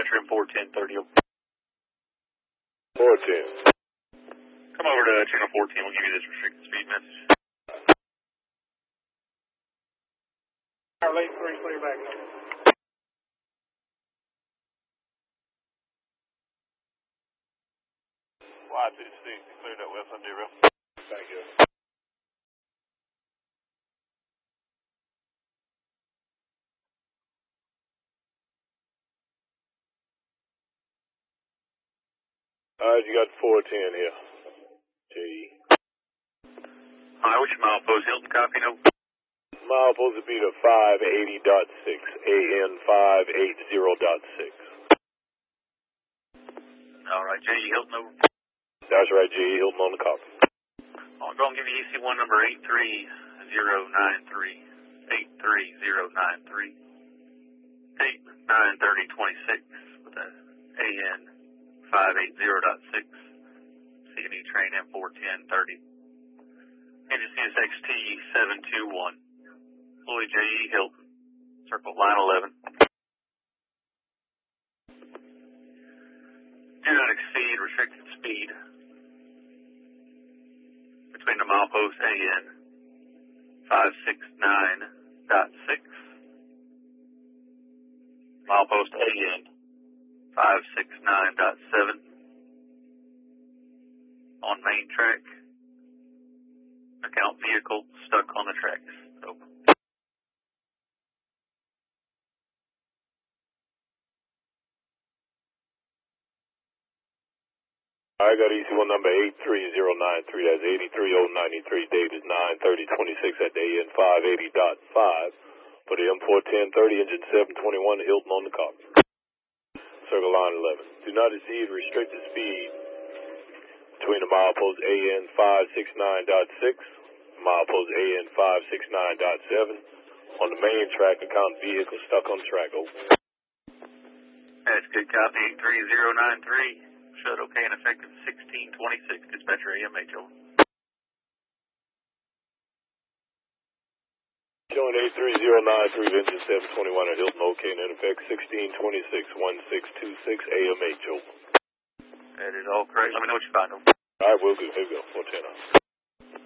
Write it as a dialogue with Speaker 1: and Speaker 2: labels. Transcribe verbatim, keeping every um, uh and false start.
Speaker 1: dispatcher in four ten thirty.
Speaker 2: four ten.
Speaker 1: Come over to channel fourteen, we'll give you this restricted speed message.
Speaker 3: Our late three, clear back.
Speaker 2: Y two six, cleared up West Sunday Rail. Thank you. Alright, you got four ten here. J E.
Speaker 1: Alright, what's your milepost, Hilton? Copy, no?
Speaker 2: Milepost would be to five eighty point six, A N five eighty point six.
Speaker 1: Alright, J E Hilton over.
Speaker 2: That's right, J E Hilton on the copy.
Speaker 1: I'll go and give you E C one number eight three zero nine three. eight three zero nine three. eight nine thirty twenty-six with a A N five eighty point six. C and E train M four ten thirty. Engine C S X T seven two one. Floyd J E Hilton. Circle line eleven. Do not exceed restricted speed between the milepost A N five sixty-nine point six, milepost A N five sixty-nine point seven on main track. Account vehicle stuck on the tracks. Over.
Speaker 2: I got E C one number eight three zero nine three, that's eighty-three oh ninety-three, date is nine thirty twenty-six at the A N five eighty point five. For the M four ten thirty, engine seven twenty-one, Hilton on the copy. Circle line eleven. Do not exceed restricted speed between the milepost A N five sixty-nine point six, milepost A N five sixty-nine point seven. On the main track, account vehicle stuck on the track. Over.
Speaker 1: That's good copy, eight three zero nine three. Shut okay and effective sixteen twenty-six, dispatcher A M H over.
Speaker 2: Showing eight three zero nine three, engine seven twenty-one at Hilton, okay and in effect sixteen twenty-six, one six two six A M H over.
Speaker 1: That is all correct. Let me know what you find over.
Speaker 2: Alright, we'll go. Here we go. four ten.